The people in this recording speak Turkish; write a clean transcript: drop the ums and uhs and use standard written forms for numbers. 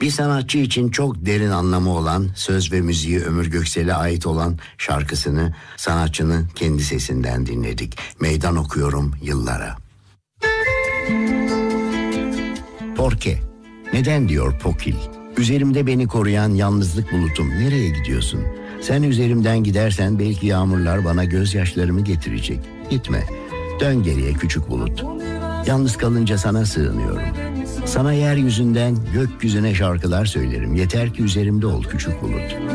Bir sanatçı için çok derin anlamı olan, söz ve müziği Ömür Göksel'e ait olan şarkısını sanatçının kendi sesinden dinledik. Meydan okuyorum yıllara. Porke, neden diyor Pokil? Üzerimde beni koruyan yalnızlık bulutum, nereye gidiyorsun? Sen üzerimden gidersen belki yağmurlar bana gözyaşlarımı getirecek. Gitme, dön geriye küçük bulut. Yalnız kalınca sana sığınıyorum. Sana yeryüzünden gökyüzüne şarkılar söylerim. Yeter ki üzerimde ol küçük bulut.